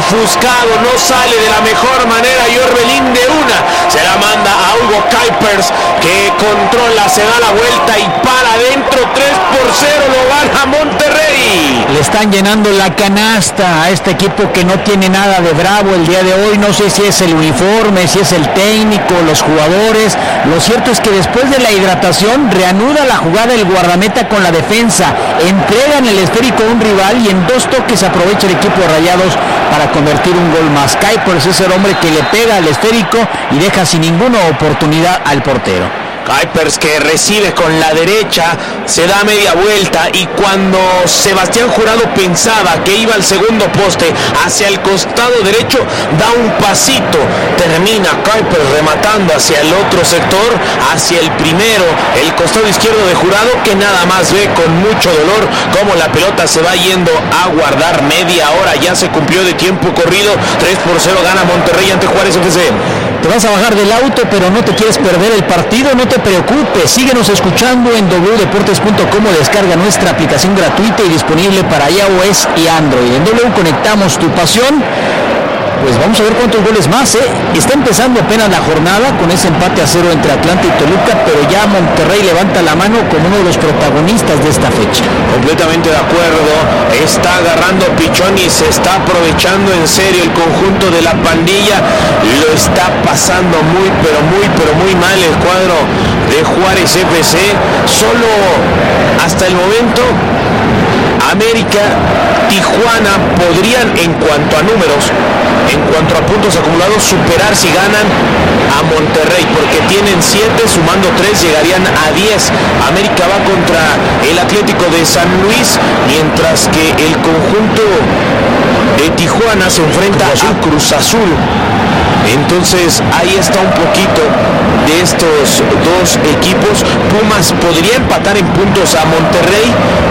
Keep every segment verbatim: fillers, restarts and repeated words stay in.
ofuscado, no sale de la mejor manera y Orbelín de una se la manda a Hugo Kuipers, que controla, se da la vuelta y para adentro. Tres por cero lo gana Monterrey. Le están llenando la canasta a este equipo que no tiene nada de bravo el día de hoy. No sé si es el uniforme, si es el técnico, los jugadores. Lo cierto es que después de la hidratación reanuda la jugada el guardameta con la defensa, entregan el esférico a un rival y en dos toques aprovecha el equipo de Rayados para convertir un gol más. Kuipers es el hombre que le pega al esférico y deja sin ninguna oportunidad al portero. Kuipers, que recibe con la derecha, se da media vuelta y cuando Sebastián Jurado pensaba que iba al segundo poste hacia el costado derecho, da un pasito, termina Kuipers rematando hacia el otro sector, hacia el primero, el costado izquierdo de Jurado, que nada más ve con mucho dolor cómo la pelota se va yendo a guardar. Media hora ya se cumplió de tiempo corrido. Tres por cero gana Monterrey ante Juárez F C. Te vas a bajar del auto, pero no te quieres perder el partido, no te preocupes, síguenos escuchando en doble u deportes punto com o descarga nuestra aplicación gratuita y disponible para iOS y Android. En W conectamos tu pasión. Pues vamos a ver cuántos goles más, ¿eh? Está empezando apenas la jornada con ese empate a cero entre Atlanta y Toluca, pero ya Monterrey levanta la mano como uno de los protagonistas de esta fecha. Completamente de acuerdo, está agarrando pichón y se está aprovechando en serio el conjunto de la pandilla. Lo está pasando muy, pero muy, pero muy mal el cuadro de Juárez F C. Solo hasta el momento América, Tijuana podrían, en cuanto a números, en cuanto a puntos acumulados, superar si ganan a Monterrey, porque tienen siete, sumando tres llegarían a diez. América va contra el Atlético de San Luis, mientras que el conjunto de Tijuana se enfrenta a Cruz Azul. Entonces ahí está un poquito de estos dos equipos. Pumas podría empatar en puntos a Monterrey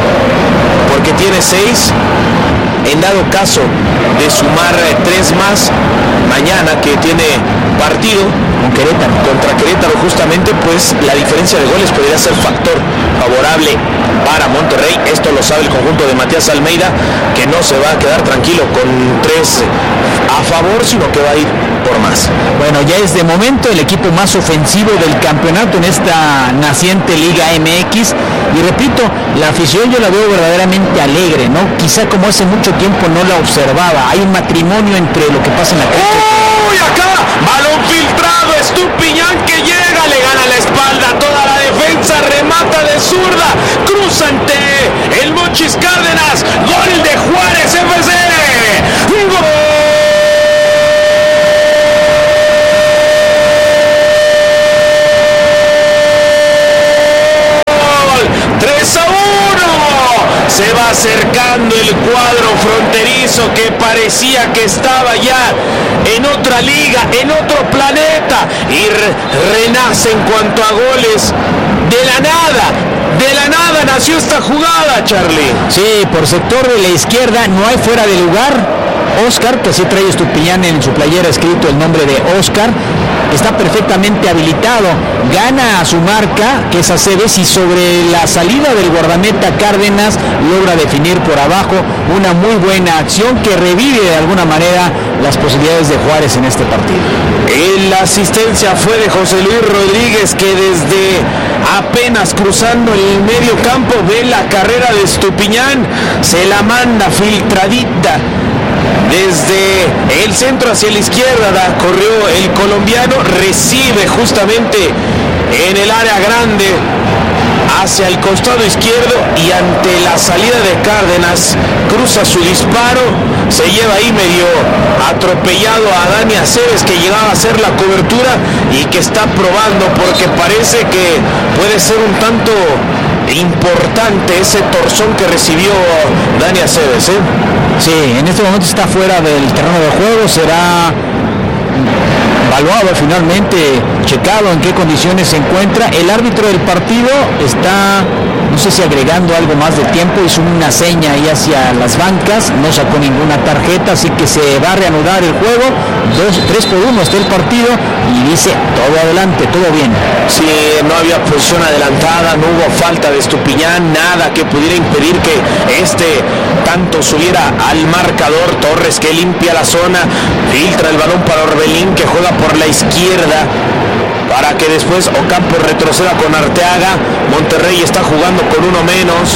porque tiene seis. En dado caso de sumar eh, tres más mañana, que tiene partido con Querétaro, contra Querétaro justamente, pues la diferencia de goles podría ser factor favorable para Monterrey. Esto lo sabe el conjunto de Matías Almeida, que no se va a quedar tranquilo con tres a favor, sino que va a ir por más. Bueno, ya es de momento el equipo más ofensivo del campeonato en esta naciente Liga M X, y repito, la afición yo la veo verdaderamente alegre, ¿no? Quizá como hace mucho tiempo no la observaba. Hay un matrimonio entre lo que pasa en la cancha. ¡Uy, acá! Balón filtrado, Estupiñán que llega, le gana la espalda toda la defensa, remata de zurda, cruza ante el Monchis Cárdenas, gol de Juárez F C. ¡Gol! tres a uno. Se va acercando el cuadro fronterizo que parecía que estaba ya en otra liga, en otro planeta, y re- renace en cuanto a goles. De la nada, de la nada nació esta jugada, Charlie. Sí, por sector de la izquierda no hay fuera de lugar. Oscar, que así trae Estupiñán en su playera escrito el nombre de Oscar, está perfectamente habilitado, gana a su marca, que es Aceves, y sobre la salida del guardameta Cárdenas logra definir por abajo una muy buena acción que revive de alguna manera las posibilidades de Juárez en este partido. La asistencia fue de José Luis Rodríguez, que desde apenas cruzando el medio campo ve la carrera de Estupiñán, se la manda filtradita desde el centro hacia la izquierda, corrió el colombiano, recibe justamente en el área grande hacia el costado izquierdo, y ante la salida de Cárdenas cruza su disparo, se lleva ahí medio atropellado a Dani Aceves, que llegaba a hacer la cobertura y que está probando, porque parece que puede ser un tanto importante ese torzón que recibió Dani Aceves, ¿eh? Sí, en este momento está fuera del terreno de juego, será evaluado finalmente, checado en qué condiciones se encuentra. El árbitro del partido está no sé si agregando algo más de tiempo, hizo una seña ahí hacia las bancas, no sacó ninguna tarjeta, así que se va a reanudar el juego, dos, tres por uno está el partido, y dice, todo adelante, todo bien. Sí, no había posición adelantada, no hubo falta de Estupiñán, nada que pudiera impedir que este tanto subiera al marcador. Torres que limpia la zona, filtra el balón para Orbelín, que juega por la izquierda, para que después Ocampo retroceda con Arteaga. Monterrey está jugando con uno menos.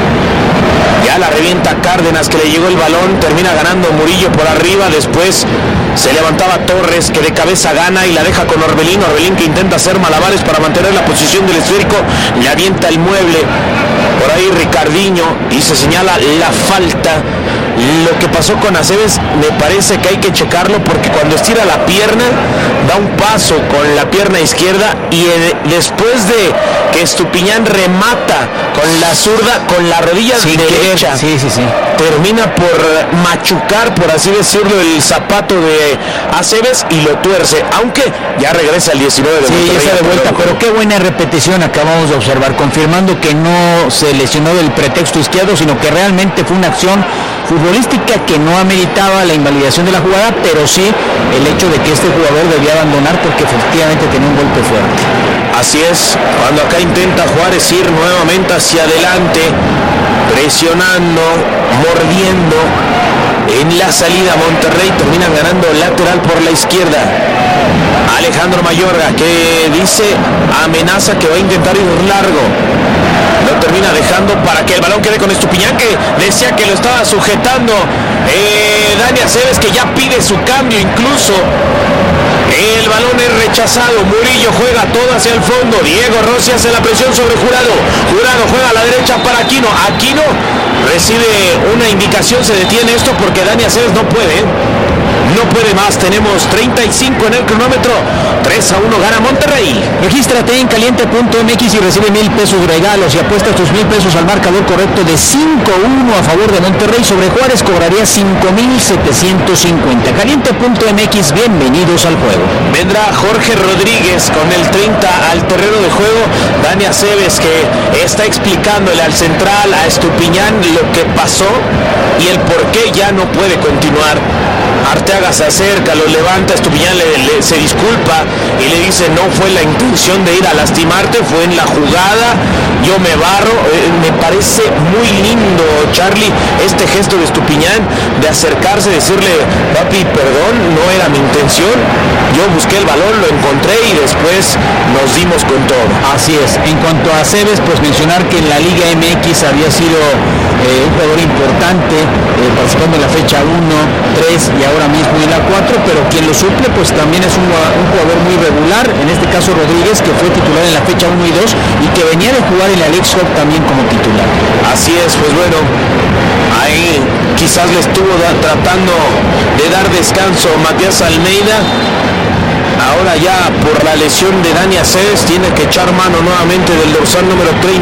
Ya la revienta Cárdenas, que le llegó el balón, termina ganando Murillo por arriba, después se levantaba Torres, que de cabeza gana y la deja con Orbelín. Orbelín que intenta hacer malabares para mantener la posición del esférico, le avienta el mueble. Por ahí Ricardinho y se señala la falta. Lo que pasó con Aceves me parece que hay que checarlo, porque cuando estira la pierna da un paso con la pierna izquierda y el, después de que Estupiñán remata con la zurda, con la rodilla sí, derecha, sí, sí, sí. termina por machucar, por así decirlo, el zapato de Aceves y lo tuerce, aunque ya regresa el diecinueve de sí, Monterrey. Sí, ya está de vuelta, pero qué buena repetición acabamos de observar, confirmando que no se lesionó del pretexto izquierdo, sino que realmente fue una acción futbolística que no ameritaba la invalidación de la jugada, pero sí el hecho de que este jugador debía abandonar porque efectivamente tenía un golpe fuerte. Así es, cuando acá intenta Juárez ir nuevamente hacia adelante, presionando, mordiendo, en la salida Monterrey termina ganando lateral por la izquierda. Alejandro Mayorga, que dice, amenaza que va a intentar ir largo. Lo termina dejando para que el balón quede con Estupiñán, que decía que lo estaba sujetando eh, Dani Aceves, que ya pide su cambio incluso. El balón es rechazado, Murillo juega todo hacia el fondo, Diego Rossi hace la presión sobre Jurado, Jurado juega a la derecha para Aquino, Aquino recibe una indicación, se detiene esto porque Dani Aceves no puede, ¿eh? No puede más, tenemos treinta y cinco en el cronómetro, tres a uno gana Monterrey. Regístrate en caliente punto m x y recibe mil pesos regalos y apuesta tus mil pesos al marcador correcto de cinco uno a favor de Monterrey sobre Juárez, cobraría cinco mil setecientos cincuenta. caliente punto m x, bienvenidos al juego. Vendrá Jorge Rodríguez con el treinta al terreno de juego. Dani Aceves, que está explicándole al central, a Estupiñán, lo que pasó y el por qué ya no puede continuar. Arteaga se acerca, lo levanta, Estupiñán le, le, se disculpa y le dice, no fue la intención de ir a lastimarte, fue en la jugada, yo me barro. Eh, me parece muy lindo, Charlie, este gesto de Estupiñán de acercarse, decirle, papi, perdón, no era mi intención, yo busqué el balón, lo encontré y después nos dimos con todo. Así es. En cuanto a Aceves, pues mencionar que en la Liga M X había sido eh, un jugador importante, eh, participando en la fecha uno, tres y ahora mismo en la cuatro, pero quien lo suple pues también es un, un jugador muy regular, en este caso Rodríguez, que fue titular en la fecha uno y dos y que venía de jugar en la Leagues Cup también como titular. Así es, pues bueno, ahí quizás le estuvo da, tratando de dar descanso Matías Almeida. Ahora ya por la lesión de Dani Aceves tiene que echar mano nuevamente del dorsal número treinta.